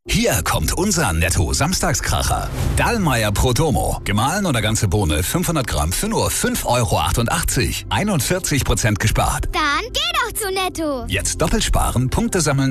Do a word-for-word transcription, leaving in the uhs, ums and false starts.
Hier kommt unser Netto-Samstagskracher. Dallmayr Protomo. Gemahlen oder ganze Bohne fünfhundert Gramm für nur fünf Euro achtundachtzig. einundvierzig Prozent gespart. Dann geh doch zu Netto. Jetzt doppelt sparen, Punkte sammeln